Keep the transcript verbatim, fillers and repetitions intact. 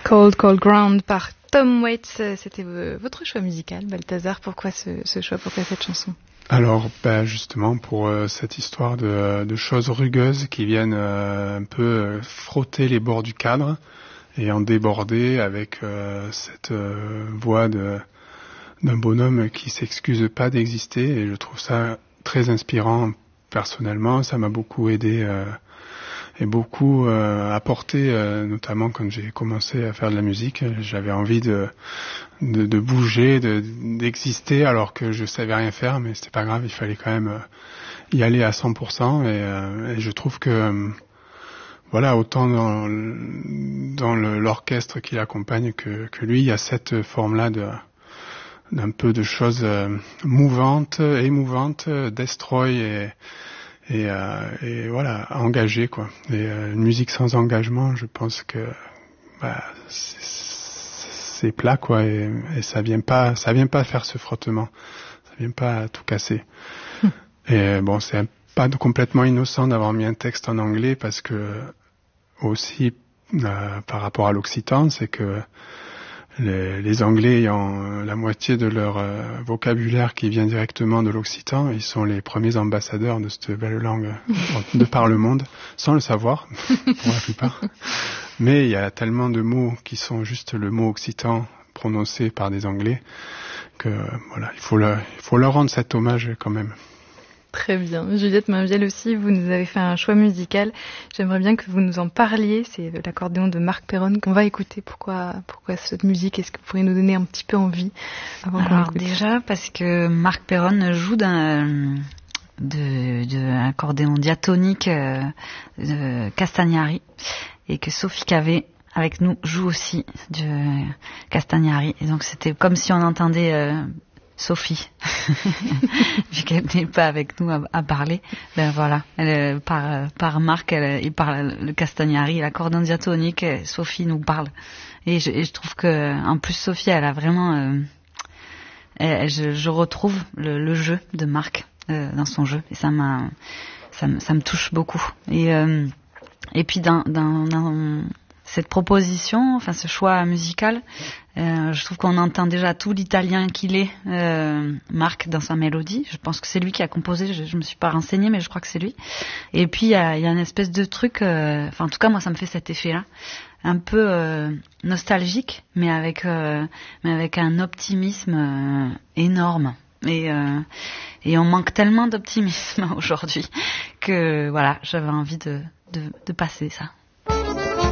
Cold Cold Ground par Tom Waits, c'était votre choix musical, Balthazar. Pourquoi ce, ce choix, pourquoi cette chanson? Alors, bah, justement, pour euh, cette histoire de, de choses rugueuses qui viennent euh, un peu euh, frotter les bords du cadre et en déborder avec euh, cette euh, voix de, d'un bonhomme qui s'excuse pas d'exister, et je trouve ça très inspirant personnellement. Ça m'a beaucoup aidé euh, et beaucoup euh, apporté, euh, notamment quand j'ai commencé à faire de la musique. J'avais envie de, de, de bouger, de, d'exister, alors que je savais rien faire, mais c'était pas grave, il fallait quand même euh, y aller à cent pour cent. Et, euh, et je trouve que, euh, voilà, autant dans, dans le, l'orchestre qui l'accompagne que, que lui, il y a cette forme-là de, d'un peu de choses euh, mouvantes, émouvantes, destroy et Et, euh, et voilà, engagé quoi. Et euh, une musique sans engagement, je pense que bah, c'est, c'est plat quoi, et, et ça vient pas, ça vient pas faire ce frottement, ça vient pas tout casser. Hum. Et bon, c'est pas complètement innocent d'avoir mis un texte en anglais, parce que aussi euh, par rapport à l'occitan, c'est que Les, les Anglais ayant la moitié de leur euh, vocabulaire qui vient directement de l'occitan, ils sont les premiers ambassadeurs de cette belle langue de par le monde, sans le savoir, pour la plupart. Mais il y a tellement de mots qui sont juste le mot occitan prononcé par des Anglais que voilà, il faut, le, il faut leur rendre cet hommage quand même. Très bien. Juliette Mainvielle aussi, vous nous avez fait un choix musical. J'aimerais bien que vous nous en parliez. C'est l'accordéon de Marc Perron qu'on va écouter. Pourquoi, pourquoi cette musique? Est-ce que vous pourriez nous donner un petit peu envie avant qu'on Alors l'écoute? Déjà, parce que Marc Perron joue d'un de, de un accordéon diatonique euh, de Castagnari, et que Sophie Cavé avec nous joue aussi de Castagnari. Et donc c'était comme si on entendait euh, Sophie, vu qu'elle n'est pas avec nous à, à parler. Ben voilà, elle, par, par Marc, elle, il parle le Castagnari, l'accordéon diatonique, Sophie nous parle. Et je, et je trouve que, en plus, Sophie, elle a vraiment, euh, elle, je, je retrouve le, le jeu de Marc euh, dans son jeu, et ça m'a, ça, ça me touche beaucoup. Et euh, et puis dans, dans, dans cette proposition, enfin ce choix musical, euh, je trouve qu'on entend déjà tout l'italien qu'il est, euh, Marc, dans sa mélodie. Je pense que c'est lui qui a composé, je, je me suis pas renseignée, mais je crois que c'est lui. Et puis il y a, y a une espèce de truc, euh, enfin en tout cas moi ça me fait cet effet-là, un peu euh, nostalgique, mais avec euh, mais avec un optimisme euh, énorme. Et euh, et on manque tellement d'optimisme aujourd'hui que voilà, j'avais envie de de, de passer ça.